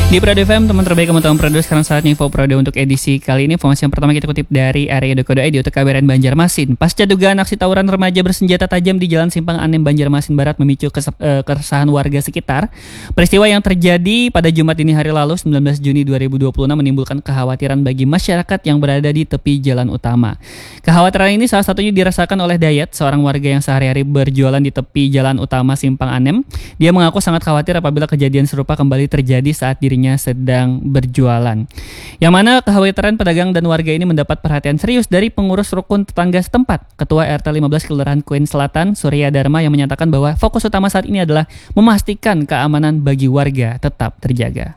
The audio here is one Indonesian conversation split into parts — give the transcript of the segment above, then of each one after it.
Di Prado FM, teman terbaik teman-teman Prado. Sekarang saatnya info Prado untuk edisi kali ini. Informasi yang pertama kita kutip dari area.co.id untuk KBRN Banjarmasin. Pasca dugaan aksi tawuran remaja bersenjata tajam di Jalan Simpang Anem Banjarmasin Barat memicu keresahan warga sekitar. Peristiwa yang terjadi pada Jumat dini hari lalu 19 Juni 2026 menimbulkan kekhawatiran bagi masyarakat yang berada di tepi jalan utama. Kekhawatiran ini salah satunya dirasakan oleh Dayat, seorang warga yang sehari-hari berjualan di tepi jalan utama Simpang Anem. Dia mengaku sangat khawatir apabila kejadian serupa kembali terjadi saat dirinya sedang berjualan. Yang mana kekhawatiran pedagang dan warga ini mendapat perhatian serius dari pengurus rukun tetangga setempat. Ketua RT 15 Kelurahan Queen Selatan, Surya Dharma, yang menyatakan bahwa fokus utama saat ini adalah memastikan keamanan bagi warga tetap terjaga.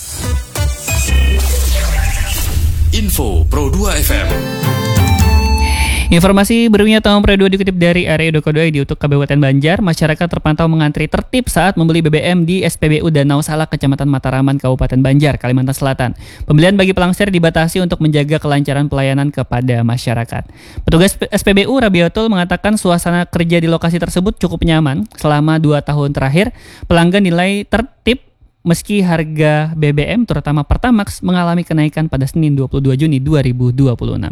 Info Pro 2 FM. Informasi berikutnya tahun Pro 2 dikutip dari area.co.id untuk Kabupaten Banjar. Masyarakat terpantau mengantri tertib saat membeli BBM di SPBU Danau Salak, Kecamatan Mataraman, Kabupaten Banjar, Kalimantan Selatan. Pembelian bagi pelangsir dibatasi untuk menjaga kelancaran pelayanan kepada masyarakat. Petugas SPBU Rabiotul mengatakan suasana kerja di lokasi tersebut cukup nyaman. Selama 2 tahun terakhir, pelanggan nilai tertib meski harga BBM terutama Pertamax mengalami kenaikan pada Senin 22 Juni 2026.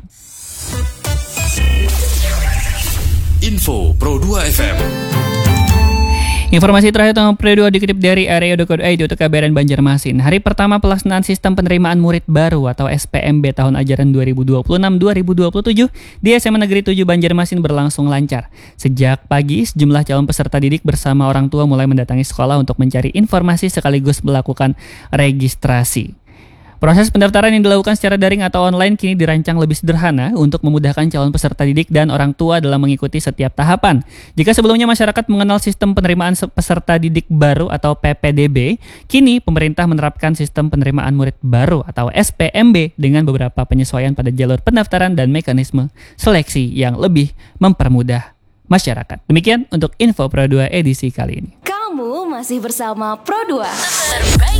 Info Pro 2 FM. Informasi terakhir tahun Pro 2 dikutip dari area.co.id untuk KBRN Banjarmasin. Hari pertama pelaksanaan sistem penerimaan murid baru atau SPMB tahun ajaran 2026-2027 di SMA Negeri 7 Banjarmasin berlangsung lancar. Sejak pagi, sejumlah calon peserta didik bersama orang tua mulai mendatangi sekolah untuk mencari informasi sekaligus melakukan registrasi. Proses pendaftaran yang dilakukan secara daring atau online kini dirancang lebih sederhana untuk memudahkan calon peserta didik dan orang tua dalam mengikuti setiap tahapan. Jika sebelumnya masyarakat mengenal sistem penerimaan peserta didik baru atau PPDB, kini pemerintah menerapkan sistem penerimaan murid baru atau SPMB dengan beberapa penyesuaian pada jalur pendaftaran dan mekanisme seleksi yang lebih mempermudah masyarakat. Demikian untuk Info Pro 2 edisi kali ini. Kamu masih bersama Pro 2. Terbaik